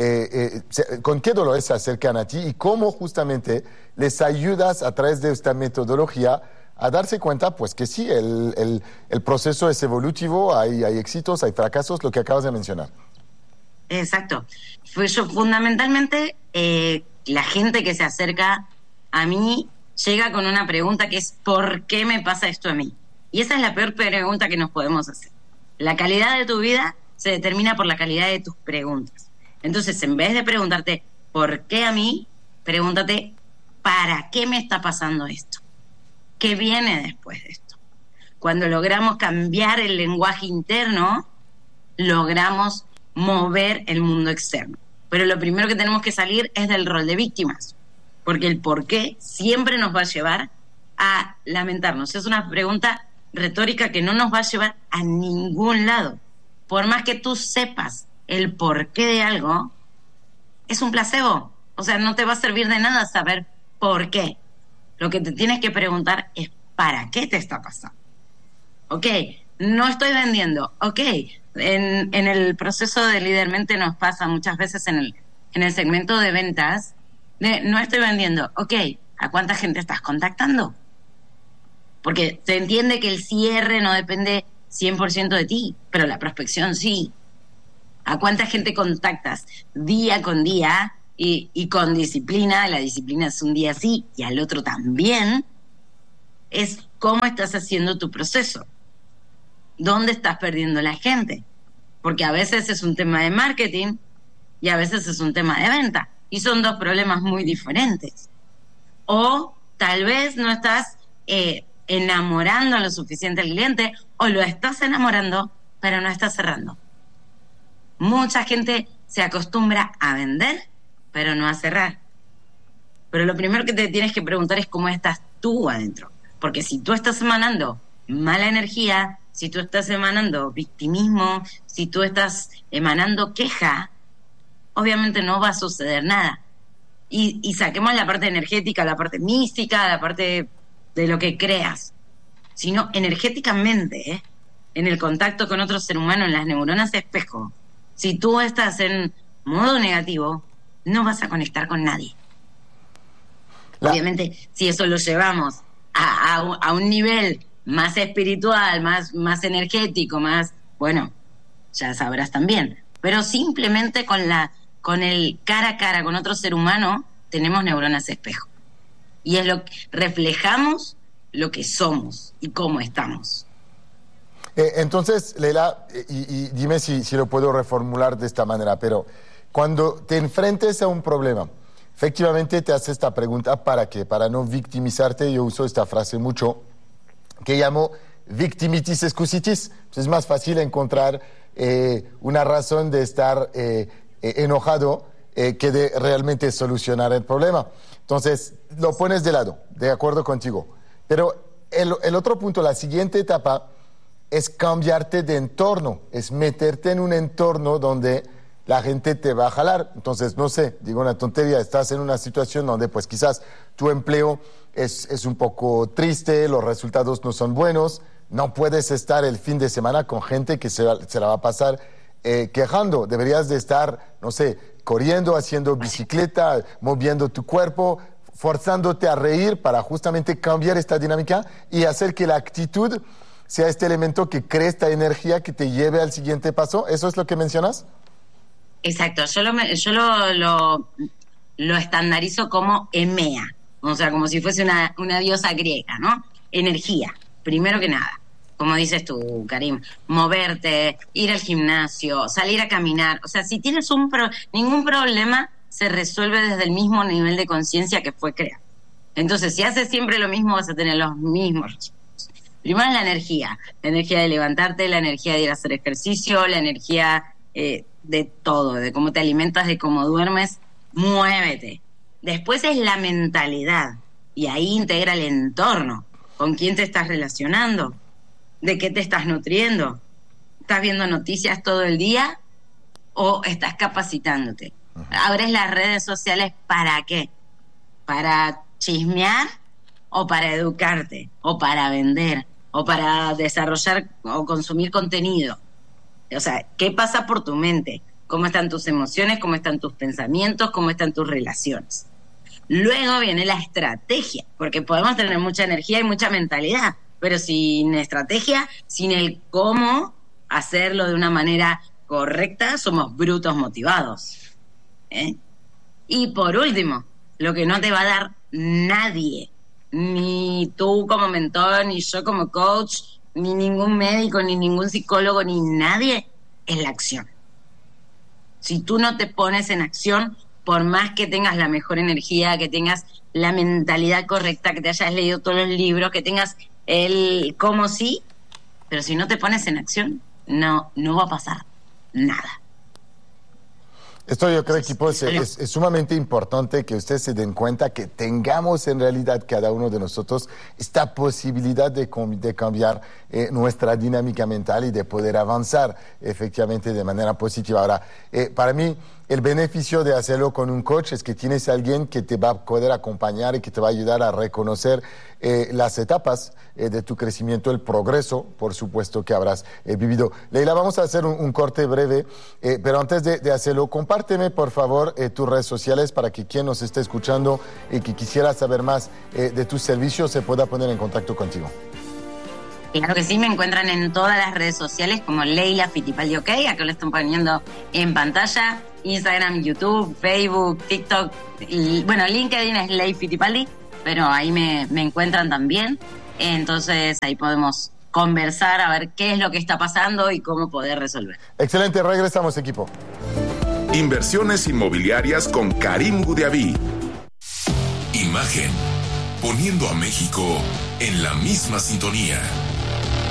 con qué dolores se acercan a ti y cómo justamente les ayudas a través de esta metodología a darse cuenta, pues que sí, el proceso es evolutivo, hay éxitos, hay fracasos, lo que acabas de mencionar? Exacto. Pues yo fundamentalmente, la gente que se acerca a mí llega con una pregunta que es ¿por qué me pasa esto a mí? Y esa es la peor pregunta que nos podemos hacer. La calidad de tu vida se determina por la calidad de tus preguntas. Entonces, en vez de preguntarte ¿por qué a mí?, pregúntate ¿para qué me está pasando esto? ¿Qué viene después de esto? Cuando logramos cambiar el lenguaje interno, logramos mover el mundo externo. Pero lo primero que tenemos que salir es del rol de víctimas, porque el por qué siempre nos va a llevar a lamentarnos. Es una pregunta retórica que no nos va a llevar a ningún lado. Por más que tú sepas el porqué de algo, es un placebo. O sea, no te va a servir de nada saber por qué. Lo que te tienes que preguntar es ¿para qué te está pasando? Ok, no estoy vendiendo. Ok, en el proceso de Lídermente nos pasa muchas veces en el segmento de ventas, no estoy vendiendo. Ok, ¿a cuánta gente estás contactando? Porque se entiende que el cierre no depende 100% de ti, pero la prospección sí. ¿A cuánta gente contactas día con día y con disciplina? La disciplina es un día sí y al otro también. Es cómo estás haciendo tu proceso. ¿Dónde estás perdiendo la gente? Porque a veces es un tema de marketing y a veces es un tema de venta. Y son dos problemas muy diferentes. O tal vez no estás enamorando lo suficiente al cliente, o lo estás enamorando, pero no estás cerrando. Mucha gente se acostumbra a vender, pero no a cerrar. Pero lo primero que te tienes que preguntar es cómo estás tú adentro. Porque si tú estás emanando mala energía, si tú estás emanando victimismo, si tú estás emanando queja, obviamente no va a suceder nada. Y saquemos la parte energética, la parte mística, la parte de lo que creas. Sino energéticamente, en el contacto con otro ser humano, en las neuronas espejo, si tú estás en modo negativo, no vas a conectar con nadie. Obviamente, si eso lo llevamos a un nivel más espiritual, más energético, más, bueno, ya sabrás también. Pero simplemente con el cara a cara con otro ser humano, tenemos neuronas espejo. Y es lo que reflejamos lo que somos y cómo estamos. Entonces, Leila, y dime si lo puedo reformular de esta manera, pero cuando te enfrentes a un problema, efectivamente te haces esta pregunta, ¿para qué? Para no victimizarte. Yo uso esta frase mucho, que llamo victimitis excusitis. Es más fácil encontrar una razón de estar enojado que de realmente solucionar el problema. Entonces, lo pones de lado, de acuerdo contigo. Pero el otro punto, la siguiente etapa, es cambiarte de entorno, es meterte en un entorno donde la gente te va a jalar. Entonces, no sé, digo una tontería, estás en una situación donde pues quizás tu empleo es un poco triste, los resultados no son buenos, no puedes estar el fin de semana con gente que se la va a pasar quejando. Deberías de estar, no sé, corriendo, haciendo bicicleta, moviendo tu cuerpo, forzándote a reír para justamente cambiar esta dinámica y hacer que la actitud sea este elemento que cree esta energía que te lleve al siguiente paso. ¿Eso es lo que mencionas? Exacto. Yo lo estandarizo como Emea, o sea, como si fuese una diosa griega, ¿no? Energía, primero que nada. Como dices tú, Karim, moverte, ir al gimnasio, salir a caminar. O sea, si tienes ningún problema, se resuelve desde el mismo nivel de conciencia que fue creado. Entonces, si haces siempre lo mismo, vas a tener los mismos resultados. Primero es la energía de levantarte, la energía de ir a hacer ejercicio, la energía de todo, de cómo te alimentas, de cómo duermes. Muévete. Después es la mentalidad, y ahí integra el entorno. ¿Con quién te estás relacionando? ¿De qué te estás nutriendo? ¿Estás viendo noticias todo el día o estás capacitándote? Abres las redes sociales, ¿para qué? ¿Para chismear o para educarte? ¿O para vender? ¿O para desarrollar o consumir contenido? O sea, ¿qué pasa por tu mente? ¿Cómo están tus emociones? ¿Cómo están tus pensamientos? ¿Cómo están tus relaciones? Luego viene la estrategia, porque podemos tener mucha energía y mucha mentalidad, pero sin estrategia, sin el cómo hacerlo de una manera correcta, somos brutos motivados. Y por último, lo que no te va a dar nadie, ni tú como mentor, ni yo como coach, ni ningún médico, ni ningún psicólogo, ni nadie, es la acción. Si tú no te pones en acción, por más que tengas la mejor energía, que tengas la mentalidad correcta, que te hayas leído todos los libros, que tengas el cómo sí, pero si no te pones en acción, no va a pasar nada. Esto yo creo, equipo, es sumamente importante que ustedes se den cuenta que tengamos en realidad cada uno de nosotros esta posibilidad de cambiar nuestra dinámica mental y de poder avanzar efectivamente de manera positiva. Ahora, para mí, el beneficio de hacerlo con un coach es que tienes a alguien que te va a poder acompañar y que te va a ayudar a reconocer las etapas de tu crecimiento, el progreso, por supuesto, que habrás vivido. Leila, vamos a hacer un corte breve, pero antes de hacerlo, compárteme, por favor, tus redes sociales para que quien nos esté escuchando y que quisiera saber más de tus servicios se pueda poner en contacto contigo. Claro que sí, me encuentran en todas las redes sociales como Leila Fittipaldi OK, acá lo están poniendo en pantalla, Instagram, YouTube, Facebook, TikTok, y bueno, LinkedIn es Ley Fittipaldi, pero ahí me encuentran también, entonces ahí podemos conversar a ver qué es lo que está pasando y cómo poder resolver. Excelente, regresamos, equipo. Inversiones inmobiliarias con Karim Goudiaby. Imagen, poniendo a México en la misma sintonía.